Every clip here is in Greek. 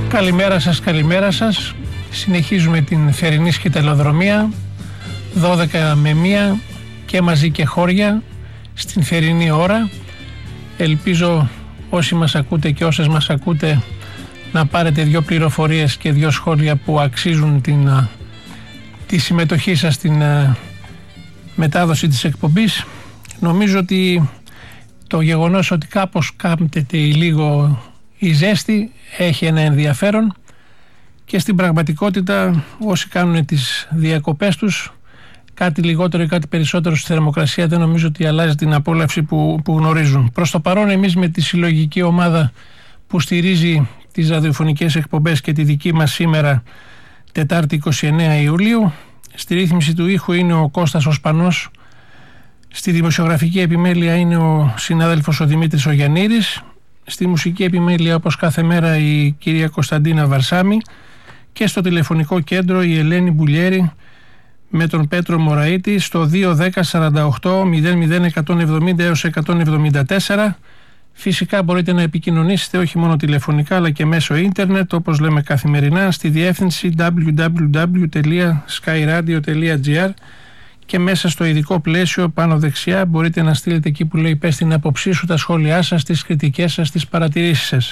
Καλημέρα σας. Συνεχίζουμε την θερινή σκητελοδρομία 12 με 1 και μαζί και χώρια στην θερινή ώρα. Ελπίζω όσοι μας ακούτε και όσες μας ακούτε να πάρετε δύο πληροφορίες και δύο σχόλια που αξίζουν τη συμμετοχή σας στην μετάδοση της εκπομπής. Νομίζω ότι το γεγονός ότι κάπως κάμπτεται λίγο η ζέστη έχει ένα ενδιαφέρον και στην πραγματικότητα όσοι κάνουν τις διακοπές τους κάτι λιγότερο ή κάτι περισσότερο στη θερμοκρασία δεν νομίζω ότι αλλάζει την απόλαυση που γνωρίζουν. Προς το παρόν εμείς με τη συλλογική ομάδα που στηρίζει τις ραδιοφωνικές εκπομπές και τη δική μας σήμερα Τετάρτη 29 Ιουλίου, στη ρύθμιση του ήχου είναι ο Κώστας ο Σπανός, στη δημοσιογραφική επιμέλεια είναι ο συνάδελφος ο Δημήτρης ο Γιαννήρης, στη μουσική επιμέλεια όπως κάθε μέρα η κυρία Κωνσταντίνα Βαρσάμη και στο τηλεφωνικό κέντρο η Ελένη Μπουλιέρη με τον Πέτρο Μωραΐτη στο 210 48 00 170 έως 174. Fυσικά μπορείτε να επικοινωνήσετε όχι μόνο τηλεφωνικά αλλά και μέσω ίντερνετ όπως λέμε καθημερινά στη διεύθυνση www.skyradio.gr και μέσα στο ειδικό πλαίσιο πάνω δεξιά μπορείτε να στείλετε εκεί που λέει πες την άποψή σου, τα σχόλιά σας, τις κριτικές σας, τις παρατηρήσεις σας.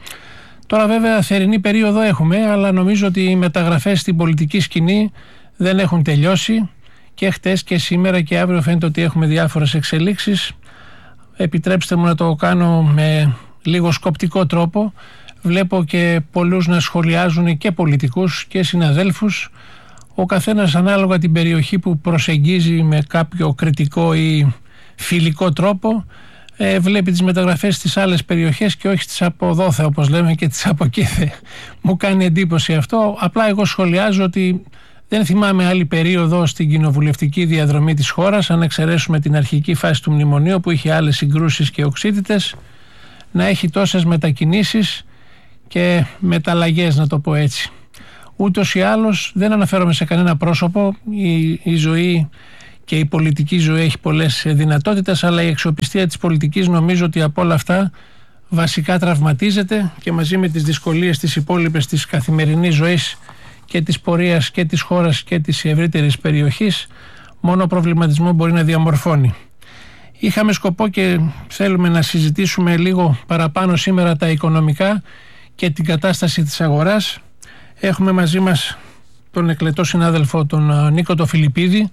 Τώρα βέβαια θερινή περίοδο έχουμε, αλλά νομίζω ότι οι μεταγραφές στην πολιτική σκηνή δεν έχουν τελειώσει και χτες και σήμερα και αύριο φαίνεται ότι έχουμε διάφορες εξελίξεις. Επιτρέψτε μου να το κάνω με λίγο σκοπτικό τρόπο. Βλέπω και πολλούς να σχολιάζουν και πολιτικούς και συναδέλφους, ο καθένας ανάλογα την περιοχή που προσεγγίζει με κάποιο κριτικό ή φιλικό τρόπο βλέπει τις μεταγραφές στις άλλες περιοχές και όχι στις από δόθε όπως λέμε και τις από κήθε. Μου κάνει εντύπωση αυτό. Απλά εγώ σχολιάζω ότι δεν θυμάμαι άλλη περίοδο στην κοινοβουλευτική διαδρομή της χώρας, αν εξαιρέσουμε την αρχική φάση του μνημονίου που είχε άλλες συγκρούσεις και οξύτητες, να έχει τόσες μετακινήσεις και μεταλλαγές, να το πω έτσι. Ούτως ή άλλως δεν αναφέρομαι σε κανένα πρόσωπο, η ζωή και η πολιτική ζωή έχει πολλές δυνατότητες, αλλά η αξιοπιστία της πολιτικής νομίζω ότι από όλα αυτά βασικά τραυματίζεται και μαζί με τις δυσκολίες της υπόλοιπες της καθημερινής ζωής και της πορείας και της χώρας και της ευρύτερης περιοχής μόνο προβληματισμό μπορεί να διαμορφώνει. Είχαμε σκοπό και θέλουμε να συζητήσουμε λίγο παραπάνω σήμερα τα οικονομικά και την κατάσταση της αγοράς. Έχουμε μαζί μας τον εκλετό συνάδελφο τον Νίκο το Φιλιππίδη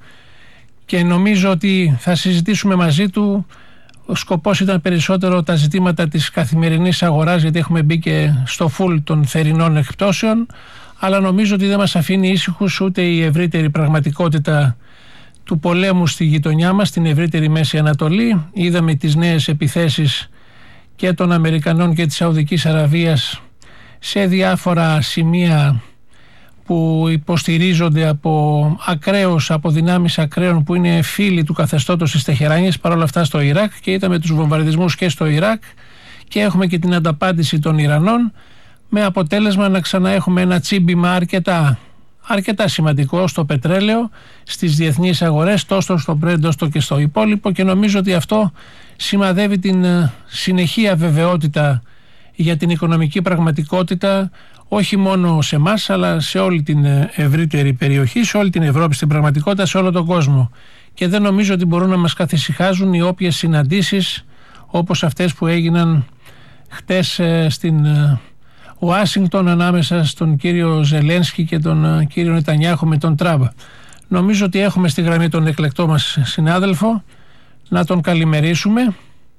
και νομίζω ότι θα συζητήσουμε μαζί του. Ο σκοπός ήταν περισσότερο τα ζητήματα της καθημερινής αγοράς, γιατί έχουμε μπει και στο φουλ των θερινών εκπτώσεων, αλλά νομίζω ότι δεν μας αφήνει ήσυχους ούτε η ευρύτερη πραγματικότητα του πολέμου στη γειτονιά μας, στην ευρύτερη Μέση Ανατολή. Είδαμε τις νέες επιθέσεις και των Αμερικανών και της Σαουδικής Αραβίας σε διάφορα σημεία που υποστηρίζονται από δυνάμεις ακραίων που είναι φίλοι του καθεστώτος της Τεχεράνης, παρόλα αυτά στο Ιράκ, και είδαμε τους βομβαρδισμούς και στο Ιράκ και έχουμε και την ανταπάντηση των Ιρανών, με αποτέλεσμα να ξαναέχουμε ένα τσίμπημα αρκετά σημαντικό στο πετρέλαιο, στις διεθνείς αγορές, τόσο στο Brent όσο και στο υπόλοιπο, και νομίζω ότι αυτό σημαδεύει την συνεχή αβεβαιότητα για την οικονομική πραγματικότητα όχι μόνο σε εμάς αλλά σε όλη την ευρύτερη περιοχή, σε όλη την Ευρώπη στην πραγματικότητα, σε όλο τον κόσμο. Και δεν νομίζω ότι μπορούν να μας καθησυχάζουν οι όποιες συναντήσεις όπως αυτές που έγιναν χτες στην Ουάσιγκτον ανάμεσα στον κύριο Ζελένσκι και τον κύριο Νετανιάχου με τον Τραμπ. Νομίζω ότι έχουμε στη γραμμή τον εκλεκτό μας συνάδελφο, να τον καλημερίσουμε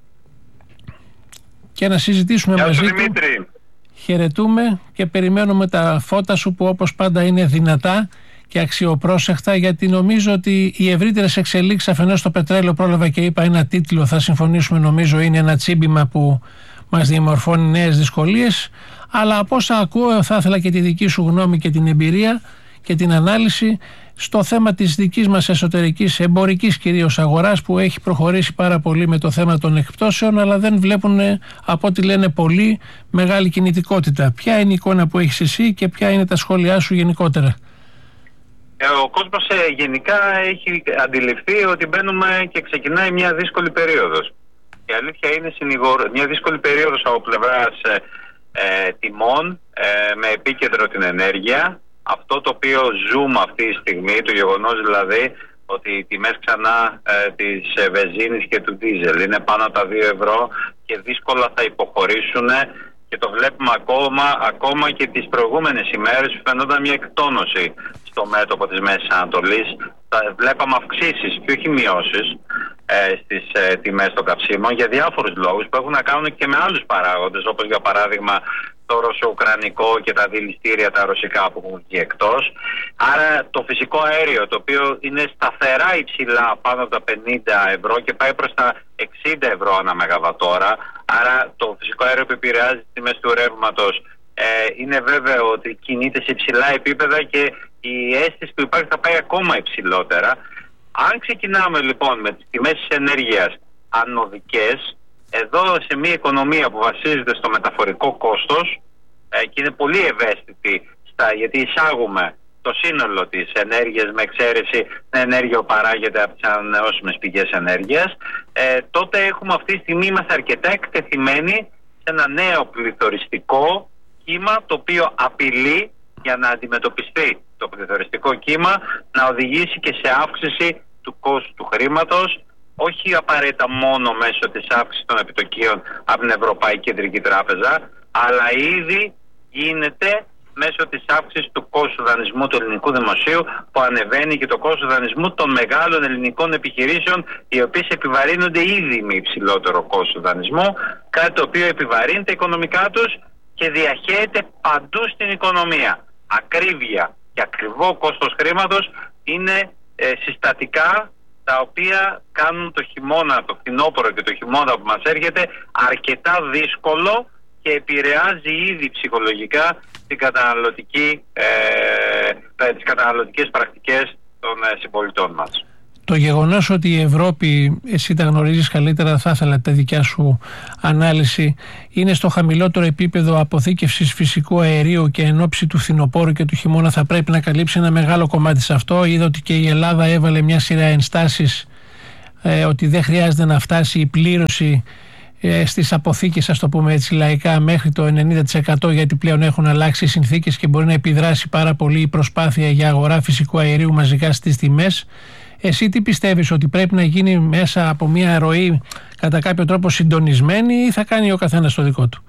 και να συζητήσουμε μαζί του. Χαιρετούμε και περιμένουμε τα φώτα σου που όπως πάντα είναι δυνατά και αξιοπρόσεχτα, γιατί νομίζω ότι οι ευρύτερες εξελίξεις, αφενός στο πετρέλαιο πρόλαβα και είπα ένα τίτλο, θα συμφωνήσουμε νομίζω, είναι ένα τσίμπημα που μας διαμορφώνει νέες δυσκολίες, αλλά από όσα ακούω θα ήθελα και τη δική σου γνώμη και την εμπειρία και την ανάλυση στο θέμα της δικής μας εσωτερικής εμπορικής κυρίως αγοράς, που έχει προχωρήσει πάρα πολύ με το θέμα των εκπτώσεων, αλλά δεν βλέπουν από ό,τι λένε πολύ μεγάλη κινητικότητα. Ποια είναι η εικόνα που έχεις εσύ και ποια είναι τα σχόλιά σου γενικότερα? Ο κόσμος γενικά έχει αντιληφθεί ότι μπαίνουμε και ξεκινάει μια δύσκολη περίοδος. Η αλήθεια είναι μια δύσκολη περίοδος από πλευράς τιμών, με επίκεντρο την ενέργεια. Αυτό το οποίο ζούμε αυτή τη στιγμή, το γεγονός δηλαδή ότι οι τιμές ξανά της βενζίνης και του ντίζελ είναι πάνω από τα 2 ευρώ και δύσκολα θα υποχωρήσουν, και το βλέπουμε ακόμα και τις προηγούμενες ημέρες που φαινόταν μια εκτόνωση στο μέτωπο της Μέσης Ανατολής. Βλέπαμε αυξήσεις και όχι μειώσεις στις τιμές των καυσίμων για διάφορους λόγους που έχουν να κάνουν και με άλλους παράγοντες, όπως για παράδειγμα το ρωσο-ουκρανικό και τα δηληστήρια τα ρωσικά που έχουν βγει εκτός. Άρα το φυσικό αέριο, το οποίο είναι σταθερά υψηλά πάνω από τα 50 ευρώ και πάει προς τα 60 ευρώ ανά μεγαβατόρα, άρα το φυσικό αέριο που επηρεάζει τις τιμές του ρεύματος, είναι βέβαιο ότι κινείται σε υψηλά επίπεδα και η αίσθηση που υπάρχει θα πάει ακόμα υψηλότερα. Αν ξεκινάμε λοιπόν με τις τιμές της ενέργειας ανωδικές, εδώ σε μια οικονομία που βασίζεται στο μεταφορικό κόστος και είναι πολύ ευαίσθητη γιατί εισάγουμε το σύνολο της ενέργειας με εξαίρεση την ενέργεια που παράγεται από τις ανανεώσιμες πηγές ενέργειας, τότε έχουμε αυτή τη στιγμή, είμαστε αρκετά εκτεθειμένοι σε ένα νέο πληθωριστικό κύμα, το οποίο απειλεί, για να αντιμετωπιστεί το πληθωριστικό κύμα, να οδηγήσει και σε αύξηση του κόστου του χρήματος, όχι απαραίτητα μόνο μέσω της αύξησης των επιτοκίων από την Ευρωπαϊκή Κεντρική Τράπεζα, αλλά ήδη γίνεται μέσω της αύξησης του κόστου δανεισμού του ελληνικού δημοσίου, που ανεβαίνει και το κόστος δανεισμού των μεγάλων ελληνικών επιχειρήσεων, οι οποίες επιβαρύνονται ήδη με υψηλότερο κόστος δανεισμού, κάτι το οποίο επιβαρύνει τα οικονομικά τους και διαχέεται παντού στην οικονομία. Ακρίβεια και ακριβό κόστος χρήματος είναι συστατικά τα οποία κάνουν το χειμώνα, το φθινόπωρο και το χειμώνα που μας έρχεται αρκετά δύσκολο και επηρεάζει ήδη ψυχολογικά τις καταναλωτικές πρακτικές των συμπολιτών μας. Το γεγονός ότι η Ευρώπη, εσύ τα γνωρίζεις καλύτερα, θα ήθελα τη δικιά σου ανάλυση, είναι στο χαμηλότερο επίπεδο αποθήκευσης φυσικού αερίου και εν ώψη του φθινοπόρου και του χειμώνα θα πρέπει να καλύψει ένα μεγάλο κομμάτι σε αυτό. Είδα ότι και η Ελλάδα έβαλε μια σειρά ενστάσεις ότι δεν χρειάζεται να φτάσει η πλήρωση στις αποθήκες, ας το πούμε έτσι λαϊκά, μέχρι το 90%, γιατί πλέον έχουν αλλάξει οι συνθήκες και μπορεί να επιδράσει πάρα πολύ η προσπάθεια για αγορά φυσικού αερίου μαζικά στις τιμές. Εσύ τι πιστεύεις, ότι πρέπει να γίνει μέσα από μια ροή κατά κάποιο τρόπο συντονισμένη, ή θα κάνει ο καθένας το δικό του?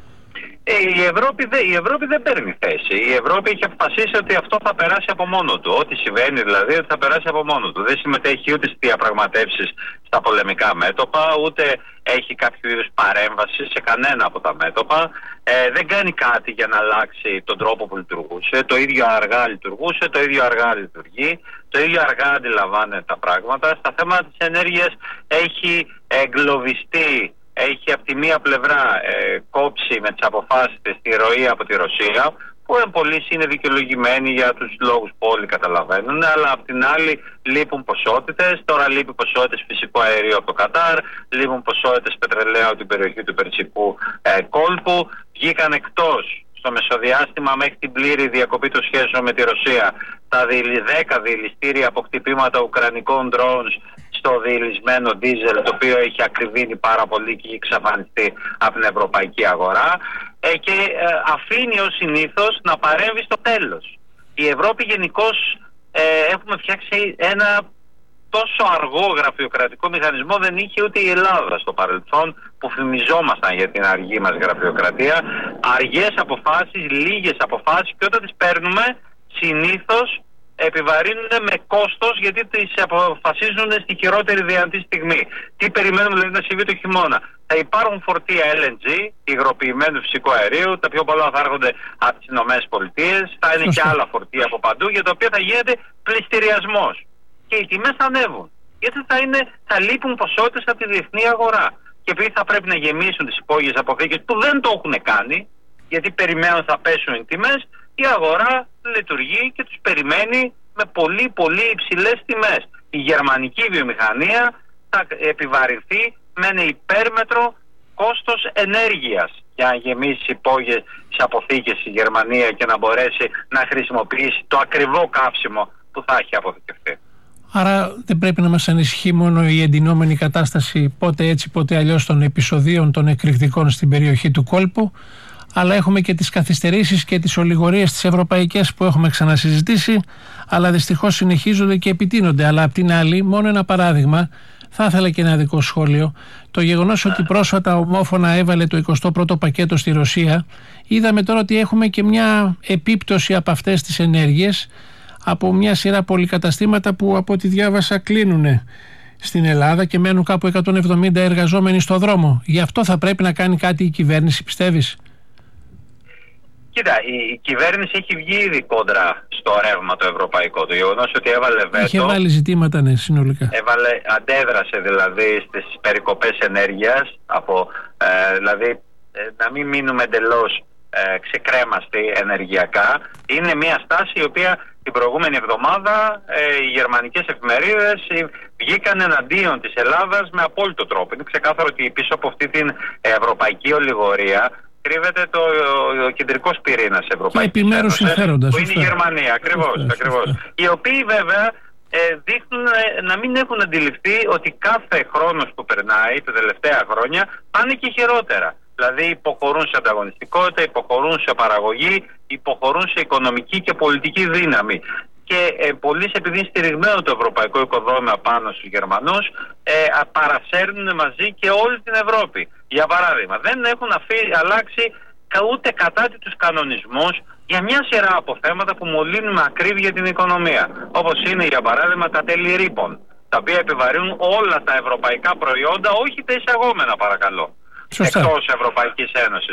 Η Ευρώπη δεν παίρνει θέση. Η Ευρώπη έχει αποφασίσει ότι αυτό θα περάσει από μόνο του. Ό,τι συμβαίνει δηλαδή, ότι θα περάσει από μόνο του. Δεν συμμετέχει ούτε στις διαπραγματεύσεις στα πολεμικά μέτωπα, ούτε έχει κάποιο είδους παρέμβαση σε κανένα από τα μέτωπα. Δεν κάνει κάτι για να αλλάξει τον τρόπο που λειτουργούσε. Το ίδιο αργά λειτουργούσε, το ίδιο αργά λειτουργεί, το ίδιο αργά αντιλαμβάνεται τα πράγματα. Στα θέματα της ενέργειας έχει εγκλωβιστεί. Έχει από τη μία πλευρά κόψει με τις αποφάσεις της τη ροή από τη Ρωσία, που πολλοί είναι δικαιολογημένοι για τους λόγους που όλοι καταλαβαίνουν, αλλά από την άλλη λείπουν ποσότητες. Τώρα λείπει ποσότητες φυσικού αερίου από το Κατάρ, λείπουν ποσότητες πετρελαίου από την περιοχή του Περσικού κόλπου. Βγήκαν εκτός στο μεσοδιάστημα μέχρι την πλήρη διακοπή των σχέσεων με τη Ρωσία τα 10 διελιστήρια από χτυπήματα ουκρανικών drones στο διελισμένο ντίζελ, το οποίο έχει ακριβήνει πάρα πολύ και έχει εξαφανιστεί από την ευρωπαϊκή αγορά, και αφήνει ως συνήθως να παρέμβει στο τέλος. Η Ευρώπη γενικώς έχουμε φτιάξει ένα τόσο αργό γραφειοκρατικό μηχανισμό δεν είχε ούτε η Ελλάδα στο παρελθόν, που φημιζόμασταν για την αργή μας γραφειοκρατία. Αργές αποφάσεις, λίγες αποφάσεις, και όταν τις παίρνουμε συνήθως επιβαρύνουν με κόστος, γιατί τις αποφασίζουν στη χειρότερη δυνατή στιγμή. Τι περιμένουμε δηλαδή να συμβεί το χειμώνα? Θα υπάρχουν φορτία LNG, υγροποιημένου φυσικού αερίου, τα πιο πολλά θα έρχονται από τις ΗΠΑ, θα είναι και άλλα φορτία από παντού, για τα οποία θα γίνεται πληστηριασμός. Και οι τιμές θα ανέβουν. Γιατί θα λείπουν ποσότητες από τη διεθνή αγορά. Και επειδή θα πρέπει να γεμίσουν τις υπόγειες αποθήκες που δεν το έχουν κάνει, γιατί περιμένουν θα πέσουν οι τιμές, η αγορά λειτουργεί και τους περιμένει με πολύ πολύ υψηλές τιμές. Η γερμανική βιομηχανία θα επιβαρυνθεί με ένα υπέρμετρο κόστος ενέργειας για να γεμίσει υπόγειες τις αποθήκες η Γερμανία και να μπορέσει να χρησιμοποιήσει το ακριβό καύσιμο που θα έχει αποθηκευτεί. Άρα δεν πρέπει να μας ανησυχεί μόνο η εντυνόμενη κατάσταση, πότε έτσι πότε αλλιώς, των επεισοδίων των εκρηκτικών στην περιοχή του κόλπου, αλλά έχουμε και τις καθυστερήσεις και τις ολιγορίες τις ευρωπαϊκές που έχουμε ξανασυζητήσει, αλλά δυστυχώς συνεχίζονται και επιτείνονται. Αλλά απ' την άλλη, μόνο ένα παράδειγμα, θα ήθελα και ένα δικό σχόλιο. Το γεγονός ότι πρόσφατα ομόφωνα έβαλε το 21ο πακέτο στη Ρωσία, είδαμε τώρα ότι έχουμε και μια επίπτωση από αυτές τις ενέργειες από μια σειρά πολυκαταστήματα που από ό,τι διάβασα κλείνουν στην Ελλάδα και μένουν κάπου 170 εργαζόμενοι στο δρόμο. Γι' αυτό θα πρέπει να κάνει κάτι η κυβέρνηση, πιστεύεις? Κοίτα, η κυβέρνηση έχει βγει ήδη κόντρα στο ρεύμα το ευρωπαϊκό. Το γεγονός ότι έβαλε βέτο. Είχε βάλει ζητήματα, ναι, συνολικά. Αντέδρασε δηλαδή στις περικοπές ενέργειας, δηλαδή να μην μείνουμε εντελώς ξεκρέμαστοι ενεργειακά. Είναι μια στάση η οποία την προηγούμενη εβδομάδα οι γερμανικές εφημερίδες βγήκαν εναντίον της Ελλάδας με απόλυτο τρόπο. Είναι ξεκάθαρο ότι πίσω από αυτή την ευρωπαϊκή ολιγορία κρύβεται ο κεντρικός πυρήνας Ευρωπαϊκής Ένωσης, που είναι η Γερμανία. Ακριβώς. Οι οποίοι βέβαια δείχνουν να μην έχουν αντιληφθεί ότι κάθε χρόνος που περνάει τα τελευταία χρόνια πάνε και χειρότερα. Δηλαδή υποχωρούν σε ανταγωνιστικότητα, υποχωρούν σε παραγωγή, υποχωρούν σε οικονομική και πολιτική δύναμη. Και πολλοί, επειδή είναι στηριγμένο το ευρωπαϊκό οικοδόμημα πάνω στους Γερμανούς, παρασέρνουν μαζί και όλη την Ευρώπη. Για παράδειγμα, δεν έχουν αλλάξει ούτε κατάτιτους κανονισμούς για μια σειρά από θέματα που μολύνουν με ακρίβεια την οικονομία. Όπως είναι, για παράδειγμα, τα τέλη ρήπων, τα οποία επιβαρύνουν όλα τα ευρωπαϊκά προϊόντα, όχι τα εισαγόμενα, παρακαλώ. Εκτός Ευρωπαϊκής Ένωσης.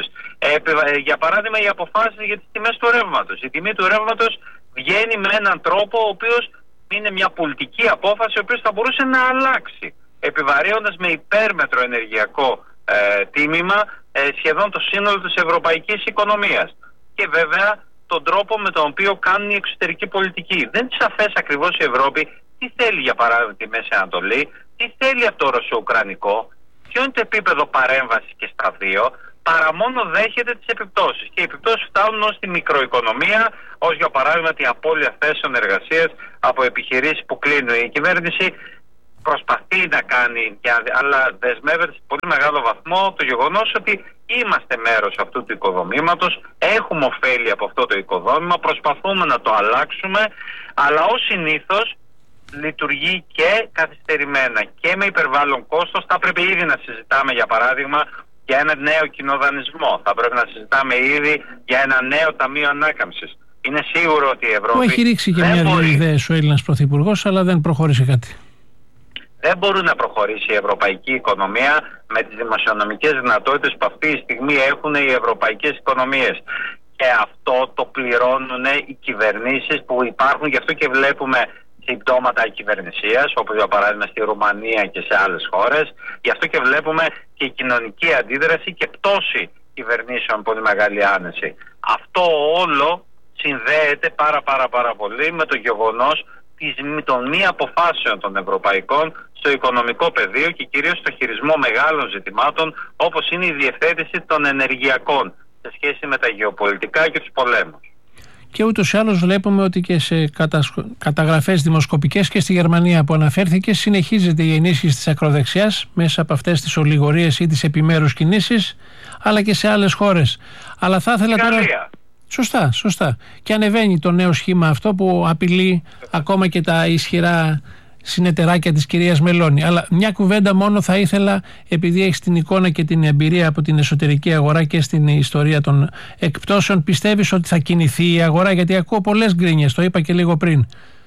Για παράδειγμα, οι αποφάσεις για τις τιμές του ρεύματος. Η τιμή του ρεύματος βγαίνει με έναν τρόπο ο οποίος είναι μια πολιτική απόφαση, ο οποίος θα μπορούσε να αλλάξει, επιβαρύνοντας με υπέρμετρο ενεργειακό τίμημα σχεδόν το σύνολο της ευρωπαϊκής οικονομίας. Και βέβαια τον τρόπο με τον οποίο κάνουν η εξωτερική πολιτική. Δεν είναι σαφές ακριβώς η Ευρώπη τι θέλει, για παράδειγμα, τη Μέση Ανατολή, τι θέλει από το ρωσο-ουκρανικό, ποιο είναι το επίπεδο παρέμβασης και στα δύο, παρά μόνο δέχεται τις επιπτώσεις. Και οι επιπτώσεις φτάνουν ως τη μικροοικονομία, ως για παράδειγμα την απώλεια θέσεων εργασίας από επιχειρήσεις που κλείνουν. Η κυβέρνηση προσπαθεί να κάνει, αλλά δεσμεύεται σε πολύ μεγάλο βαθμό το γεγονός ότι είμαστε μέρος αυτού του οικοδομήματος, έχουμε ωφέλη από αυτό το οικοδόμημα, προσπαθούμε να το αλλάξουμε, αλλά ως συνήθως λειτουργεί και καθυστερημένα και με υπερβάλλον κόστος. Θα πρέπει ήδη να συζητάμε, για παράδειγμα, για ένα νέο κοινοδανισμό. Θα πρέπει να συζητάμε ήδη για ένα νέο ταμείο ανάκαμψης. Είναι σίγουρο ότι η Ευρώπη... Που έχει ρίξει και μια-δυο ιδέες ο Έλληνας Πρωθυπουργός, αλλά δεν προχώρησε κάτι. Δεν μπορεί να προχωρήσει η ευρωπαϊκή οικονομία με τις δημοσιονομικές δυνατότητες που αυτή τη στιγμή έχουν οι ευρωπαϊκές οικονομίες. Και αυτό το πληρώνουν οι κυβερνήσεις που υπάρχουν, γι' αυτό και βλέπουμε συμπτώματα κυβερνησίας, όπως για παράδειγμα στη Ρουμανία και σε άλλες χώρες. Γι' αυτό και βλέπουμε και η κοινωνική αντίδραση και πτώση κυβερνήσεων, πολύ μεγάλη άνεση. Αυτό όλο συνδέεται πάρα πολύ με το γεγονός των μη αποφάσεων των ευρωπαϊκών στο οικονομικό πεδίο και κυρίως στο χειρισμό μεγάλων ζητημάτων, όπως είναι η διευθέτηση των ενεργειακών σε σχέση με τα γεωπολιτικά και τους πολέμους. Και ούτως ή άλλως βλέπουμε ότι και σε καταγραφές δημοσκοπικές και στη Γερμανία που αναφέρθηκε συνεχίζεται η ενίσχυση της ακροδεξιάς μέσα από αυτές τις ολιγορίες ή τις επιμέρους κινήσεις, αλλά και σε άλλες χώρες. Αλλά θα ήθελα τώρα... Σωστά. Και ανεβαίνει το νέο σχήμα αυτό που απειλεί ακόμα και τα ισχυρά συνεταιράκια της κυρίας Μελώνη. Αλλά μια κουβέντα μόνο θα ήθελα, επειδή έχεις την εικόνα και την εμπειρία από την εσωτερική αγορά και στην ιστορία των εκπτώσεων, πιστεύεις ότι θα κινηθεί η αγορά? Γιατί ακούω πολλές γκρίνιες, το είπα και λίγο πριν.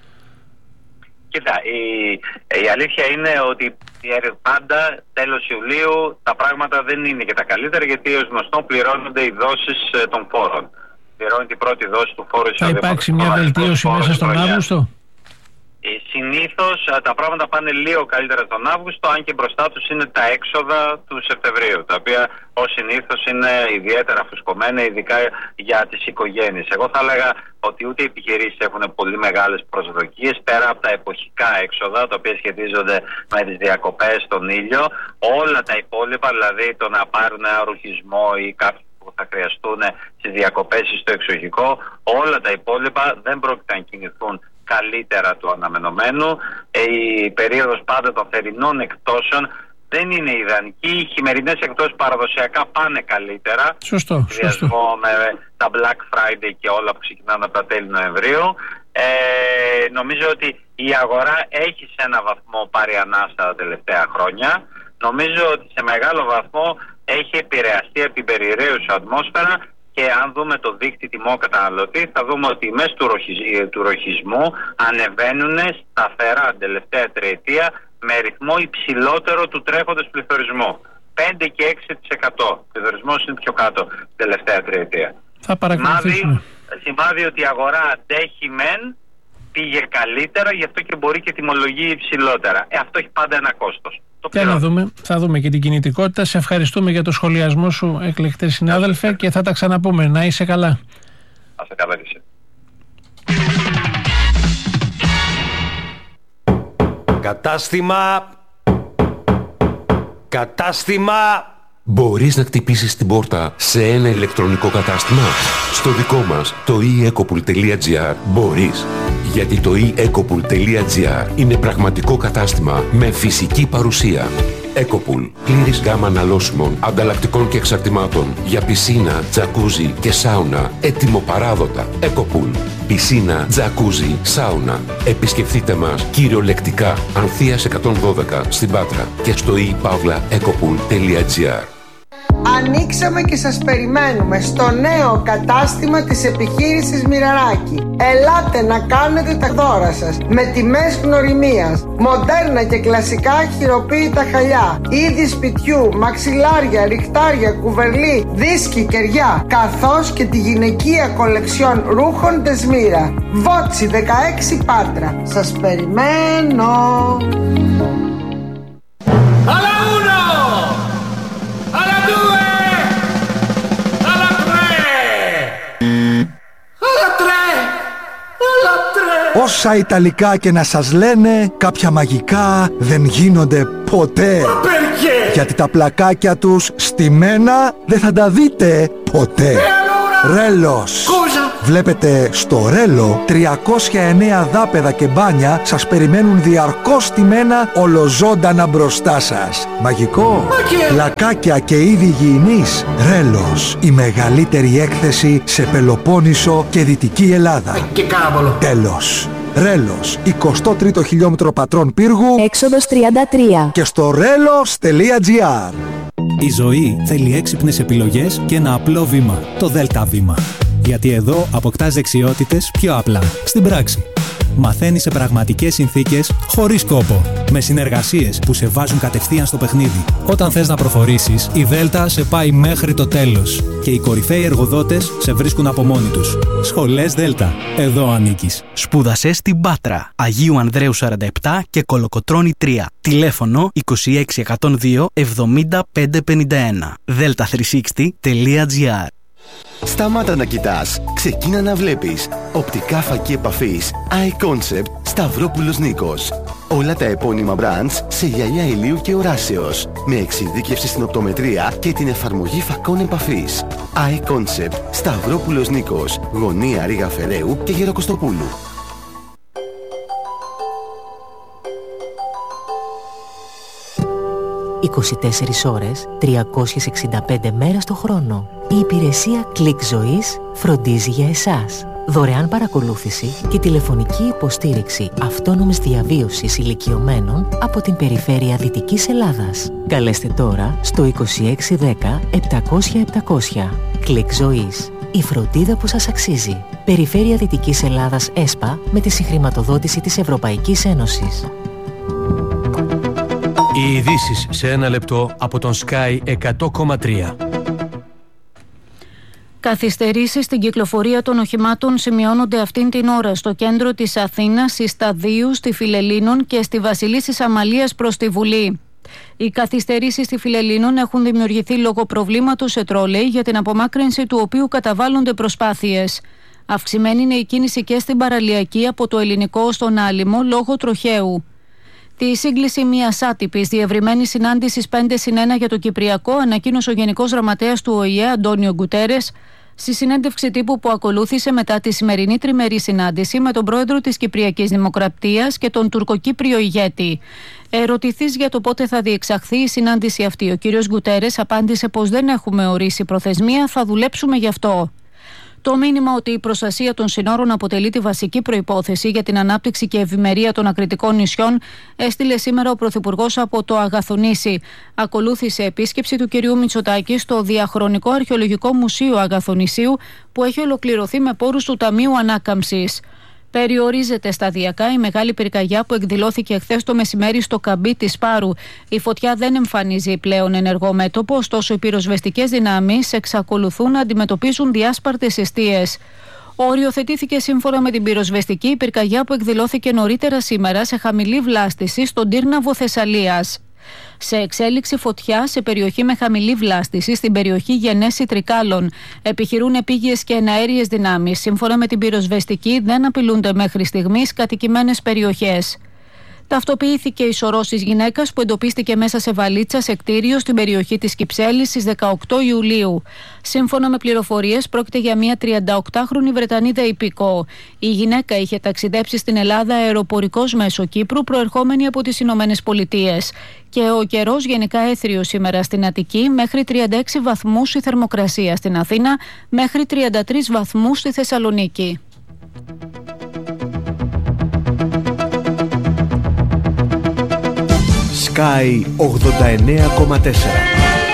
Κοίτα, η αλήθεια είναι ότι πάντα τέλος Ιουλίου τα πράγματα δεν είναι και τα καλύτερα, γιατί ως γνωστό πληρώνονται οι δόσεις των φόρων. Πληρώνει την πρώτη δόση του φόρου. Θα υπάρξει μια βελτίωση μέσα στον Αύγουστο? Συνήθως τα πράγματα πάνε λίγο καλύτερα τον Αύγουστο, αν και μπροστά τους είναι τα έξοδα του Σεπτεμβρίου, τα οποία ως συνήθως είναι ιδιαίτερα φουσκωμένα, ειδικά για τις οικογένειες. Εγώ θα έλεγα ότι ούτε οι επιχειρήσεις έχουν πολύ μεγάλες προσδοκίες, πέρα από τα εποχικά έξοδα, τα οποία σχετίζονται με τις διακοπές στον ήλιο. Όλα τα υπόλοιπα, δηλαδή το να πάρουν ένα ρουχισμό ή κάποιοι που θα χρειαστούν στις διακοπές ή στο εξοχικό, όλα τα υπόλοιπα δεν πρόκειται να κινηθούν καλύτερα του αναμενωμένου. Η περίοδος πάντα των θερινών εκπτώσεων δεν είναι ιδανική. Οι χειμερινές εκδόσεις παραδοσιακά πάνε καλύτερα. Σωστό. Με τα Black Friday και όλα που ξεκινάνε από τα τέλη Νοεμβρίου. Νομίζω ότι η αγορά έχει σε ένα βαθμό πάρει ανάσα τα τελευταία χρόνια. Νομίζω ότι σε μεγάλο βαθμό έχει επηρεαστεί από την περιραίουσα ατμόσφαιρα. Και αν δούμε το δείκτη τιμών καταναλωτή, θα δούμε ότι οι τιμές του ροχισμού ανεβαίνουν σταθερά την τελευταία τριετία με ρυθμό υψηλότερο του τρέχοντος πληθωρισμού. 5 και 6%. Ο πληθωρισμός είναι πιο κάτω την τελευταία τριετία. Θα παρακολουθήσουμε. Σημάδι ότι η αγορά αντέχει μεν, πήγε καλύτερα, γι' αυτό και μπορεί και τιμολογεί υψηλότερα. Αυτό έχει πάντα ένα κόστος. Και να δούμε, θα δούμε και την κινητικότητα. Σε ευχαριστούμε για το σχολιασμό σου, εκλεκτέ συνάδελφε, και θα τα ξαναπούμε. Να είσαι καλά. Να είσαι καλά και εσύ. Κατάστημα. Μπορείς να χτυπήσεις την πόρτα σε ένα ηλεκτρονικό κατάστημα? Στο δικό μας, το eEcopool.gr, μπορείς. Γιατί το eEcopool.gr είναι πραγματικό κατάστημα με φυσική παρουσία. Ecopool. Πλήρης γάμα αναλώσιμων, ανταλλακτικών και εξαρτημάτων για πισίνα, τζακούζι και σάουνα. Έτοιμο παράδοτα. Ecopool. Πισίνα, τζακούζι, σάουνα. Επισκεφτείτε μας κυριολεκτικά Ανθείας 112 στην Πάτρα και στο ePavlaEcopool.gr. Ανοίξαμε και σας περιμένουμε στο νέο κατάστημα της επιχείρησης Μοιραράκη. Ελάτε να κάνετε τα δώρα σας με τιμές γνωριμίας, μοντέρνα και κλασικά χειροποίητα χαλιά, είδη σπιτιού, μαξιλάρια, ριχτάρια, κουβερλί, δίσκοι, κεριά, καθώς και τη γυναικεία κολεξιόν ρούχων Δεσμύρα. Βότσι 16 Πάτρα. Σας περιμένω. Όσα Ιταλικά και να σας λένε, κάποια μαγικά δεν γίνονται ποτέ. Γιατί τα πλακάκια τους στημένα δεν θα τα δείτε ποτέ. Ρέλος. Βλέπετε, στο Ρέλο 309 δάπεδα και μπάνια σας περιμένουν διαρκώς στημένα ολοζώντανα μπροστά σας. Μαγικό. Πλακάκια και είδη υγιεινής. Ρέλος. Η μεγαλύτερη έκθεση σε Πελοπόννησο και Δυτική Ελλάδα. Τέλος. Ρέλος, 23ο χιλιόμετρο Πατρών Πύργου, έξοδος 33, και στο relos.gr. Η ζωή θέλει έξυπνες επιλογές και ένα απλό βήμα, το ΔΕΛΤΑ βήμα. Γιατί εδώ αποκτάς δεξιότητες πιο απλά, στην πράξη. Μαθαίνεις σε πραγματικές συνθήκες, χωρίς κόπο. Με συνεργασίες που σε βάζουν κατευθείαν στο παιχνίδι. Όταν θες να προχωρήσεις, η ΔΕΛΤΑ σε πάει μέχρι το τέλος. Και οι κορυφαίοι εργοδότες σε βρίσκουν από μόνοι τους. Σχολές ΔΕΛΤΑ. Εδώ ανήκεις. Σπούδασε στην Πάτρα. Αγίου Ανδρέου 47 και Κολοκοτρώνη 3. Τηλέφωνο 26102 7551. delta360.gr. Σταμάτα να κοιτάς, ξεκίνα να βλέπεις. Οπτικά φακή επαφής iConcept Σταυρόπουλος Νίκος. Όλα τα επώνυμα brands σε γυαλιά ηλίου και οράσεως, με εξειδίκευση στην οπτομετρία και την εφαρμογή φακών επαφής. iConcept Σταυρόπουλος Νίκος, γωνία Ρήγα Φεραίου και Γεροκοστοπούλου. 24 ώρες, 365 μέρες το χρόνο. Η υπηρεσία Κλικ Ζωής φροντίζει για εσάς. Δωρεάν παρακολούθηση και τηλεφωνική υποστήριξη αυτόνομης διαβίωσης ηλικιωμένων από την περιφέρεια Δυτικής Ελλάδας. Καλέστε τώρα στο 2610 700 700. Κλικ Ζωής. Η φροντίδα που σας αξίζει. Περιφέρεια Δυτικής Ελλάδας ΕΣΠΑ με τη συγχρηματοδότηση της Ευρωπαϊκής Ένωσης. Οι ειδήσεις σε ένα λεπτό από τον Sky 100,3. Καθυστερήσεις στην κυκλοφορία των οχημάτων σημειώνονται αυτήν την ώρα στο κέντρο της Αθήνας, στη Σταδίου, στη Φιλελλήνων και στη Βασιλίσσης Αμαλίας προς τη Βουλή. Οι καθυστερήσεις στη Φιλελλήνων έχουν δημιουργηθεί λόγω προβλήματος σε τρόλεϊ, για την απομάκρυνση του οποίου καταβάλλονται προσπάθειες. Αυξημένη είναι η κίνηση και στην παραλιακή από το Ελληνικό στον Άλυμο λόγω τροχαίου. Τη σύγκληση μιας άτυπης διευρυμένης συνάντησης 5+1 για το Κυπριακό ανακοίνωσε ο Γενικός Γραμματέας του ΟΗΕ, Αντώνιο Γκουτέρες, Στη συνέντευξη τύπου που ακολούθησε μετά τη σημερινή τριμερή συνάντηση με τον πρόεδρο της Κυπριακής Δημοκρατίας και τον τουρκοκύπριο ηγέτη. Ερωτηθείς για το πότε θα διεξαχθεί η συνάντηση αυτή, ο κ. Γκουτέρες απάντησε πως δεν έχουμε ορίσει προθεσμία, θα δουλέψουμε γι' αυτό. Το μήνυμα ότι η προστασία των συνόρων αποτελεί τη βασική προϋπόθεση για την ανάπτυξη και ευημερία των ακριτικών νησιών έστειλε σήμερα ο Πρωθυπουργός από το Αγαθονήσι. Ακολούθησε επίσκεψη του κ. Μητσοτάκη στο Διαχρονικό Αρχαιολογικό Μουσείο Αγαθονησίου που έχει ολοκληρωθεί με πόρους του Ταμείου Ανάκαμψης. Περιορίζεται σταδιακά η μεγάλη πυρκαγιά που εκδηλώθηκε χθες το μεσημέρι στο καμπί της Πάρου. Η φωτιά δεν εμφανίζει πλέον ενεργό μέτωπο, ωστόσο οι πυροσβεστικές δυνάμεις εξακολουθούν να αντιμετωπίζουν διάσπαρτες εστίες. Οριοθετήθηκε σύμφωνα με την πυροσβεστική η πυρκαγιά που εκδηλώθηκε νωρίτερα σήμερα σε χαμηλή βλάστηση στον Τύρναβο Θεσσαλίας. Σε εξέλιξη φωτιά σε περιοχή με χαμηλή βλάστηση στην περιοχή Γενέση Τρικάλων. Επιχειρούν επίγειες και εναέριες δυνάμεις. Σύμφωνα με την πυροσβεστική, δεν απειλούνται μέχρι στιγμής κατοικημένες περιοχές. Ταυτοποιήθηκε η σωρός της γυναίκας που εντοπίστηκε μέσα σε βαλίτσα σε κτίριο στην περιοχή της Κυψέλης στις 18 Ιουλίου. Σύμφωνα με πληροφορίες, πρόκειται για μια 38χρονη Βρετανίδα υπηκό. Η γυναίκα είχε ταξιδέψει στην Ελλάδα αεροπορικός μέσω Κύπρου, προερχόμενη από τις Ηνωμένες Πολιτείες. Και ο καιρός γενικά έθριος σήμερα στην Αττική, μέχρι 36 βαθμούς η θερμοκρασία στην Αθήνα, μέχρι 33 βαθμούς στη Θεσσαλονίκη. Sky 89,4